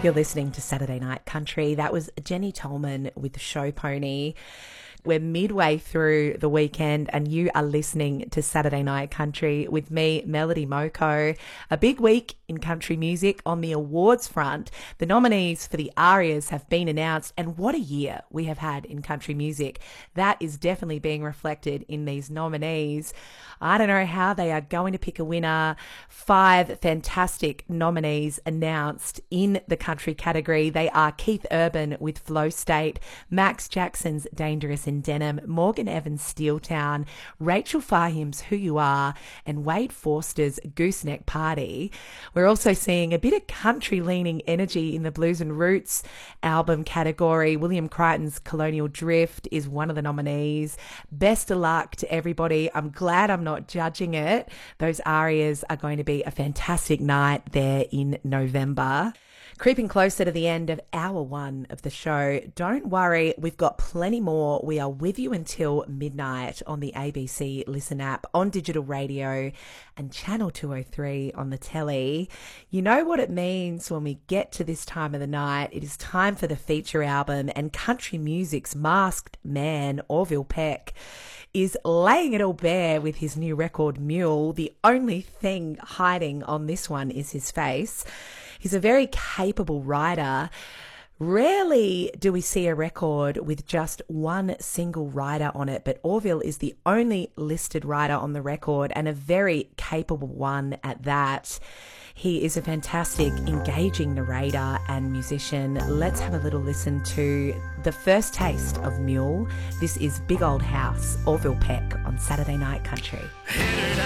You're listening to Saturday Night Country. That was Jenny Tolman with Show Pony. We're midway through the weekend and you are listening to Saturday Night Country with me, Melody Moko. A big week in country music on the awards front. The nominees for the ARIAs have been announced, and what a year we have had in country music. That is definitely being reflected in these nominees. I don't know how they are going to pick a winner. 5 fantastic nominees announced in the country category. They are Keith Urban with Flow State, Max Jackson's Dangerous in Denim, Morgan Evans' Steeltown, Rachel Fahim's Who You Are, and Wade Forster's Gooseneck Party. We're also seeing a bit of country-leaning energy in the Blues and Roots album category. William Crichton's Colonial Drift is one of the nominees. Best of luck to everybody. I'm glad I'm not judging it. Those ARIAs are going to be a fantastic night there in November. Creeping closer to the end of hour 1 of the show. Don't worry, we've got plenty more. We are with you until midnight on the ABC Listen app, on digital radio, and Channel 203 on the telly. You know what it means when we get to this time of the night. It is time for the feature album, and country music's masked man, Orville Peck, is laying it all bare with his new record, Mule. The only thing hiding on this one is his face. He's a very capable writer. Rarely do we see a record with just one single writer on it, but Orville is the only listed writer on the record, and a very capable one at that. He is a fantastic, engaging narrator and musician. Let's have a little listen to the first taste of Mule. This is Big Old House, Orville Peck on Saturday Night Country. Hit her